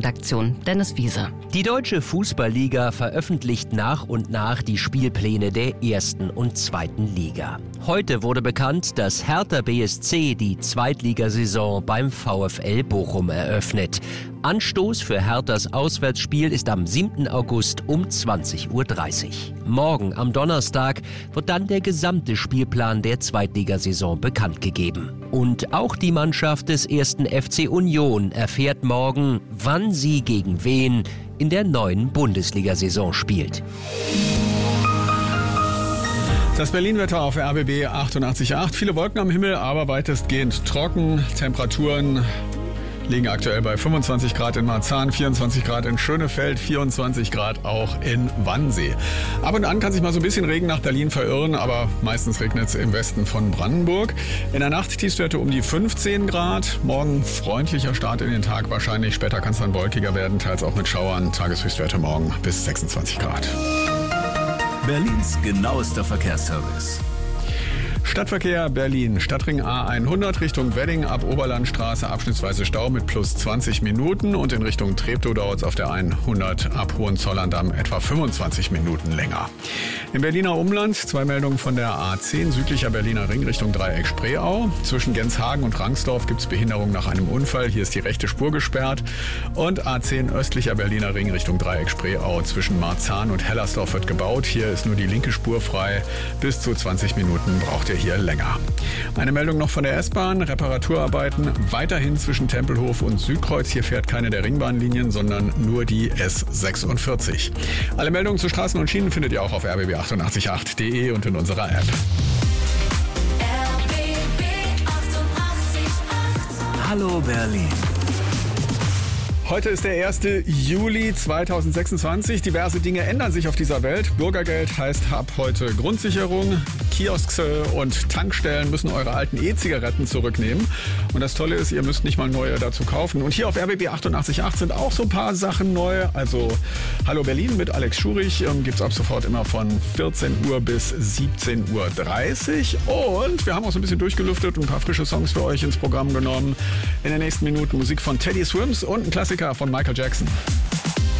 Sportredaktion. Dennis Wiese. Die Deutsche Fußballliga veröffentlicht nach und nach die Spielpläne der ersten und zweiten Liga. Heute wurde bekannt, dass Hertha BSC die Zweitligasaison beim VfL Bochum eröffnet. Anstoß für Herthas Auswärtsspiel ist am 7. August um 20:30 Uhr. Morgen am Donnerstag wird dann der gesamte Spielplan der Zweitligasaison bekannt gegeben. Und auch die Mannschaft des 1. FC Union erfährt morgen, wann sie gegen wen in der neuen Bundesliga-Saison spielt. Das Berlin-Wetter auf RBB 88.8. Viele Wolken am Himmel, aber weitestgehend trocken. Temperaturen liegen aktuell bei 25 Grad in Marzahn, 24 Grad in Schönefeld, 24 Grad auch in Wannsee. Ab und an kann sich mal so ein bisschen Regen nach Berlin verirren, aber meistens regnet es im Westen von Brandenburg. In der Nacht Tiefstwerte um die 15 Grad. Morgen freundlicher Start in den Tag wahrscheinlich. Später kann es dann wolkiger werden, teils auch mit Schauern. Tageshöchstwerte morgen bis 26 Grad. Berlins genauester Verkehrsservice. Stadtverkehr Berlin, Stadtring A100 Richtung Wedding ab Oberlandstraße abschnittsweise Stau mit plus 20 Minuten und in Richtung Treptow dauert es auf der 100 ab Hohenzollern-Damm etwa 25 Minuten länger. Im Berliner Umland 2 Meldungen von der A10 südlicher Berliner Ring Richtung Dreieck Spreeau. Zwischen Genshagen und Rangsdorf gibt es Behinderung nach einem Unfall. Hier ist die rechte Spur gesperrt. Und A10 östlicher Berliner Ring Richtung Dreieck Spreeau. Zwischen Marzahn und Hellersdorf wird gebaut. Hier ist nur die linke Spur frei. Bis zu 20 Minuten braucht ihr hier länger. Eine Meldung noch von der S-Bahn. Reparaturarbeiten weiterhin zwischen Tempelhof und Südkreuz. Hier fährt keine der Ringbahnlinien, sondern nur die S46. Alle Meldungen zu Straßen und Schienen findet ihr auch auf rbb888.de und in unserer App. RBB 88.8. Hallo Berlin. Heute ist der 1. Juli 2026. Diverse Dinge ändern sich auf dieser Welt. Bürgergeld heißt ab heute Grundsicherung. Kiosks und Tankstellen müssen eure alten E-Zigaretten zurücknehmen. Und das Tolle ist, ihr müsst nicht mal neue dazu kaufen. Und hier auf RBB 88.8 sind auch so ein paar Sachen neu. Also Hallo Berlin mit Alex Schurich gibt's ab sofort immer von 14 Uhr bis 17:30 Uhr. Und wir haben auch so ein bisschen durchgelüftet und ein paar frische Songs für euch ins Programm genommen. In den nächsten Minuten Musik von Teddy Swims und ein Klassiker von Michael Jackson.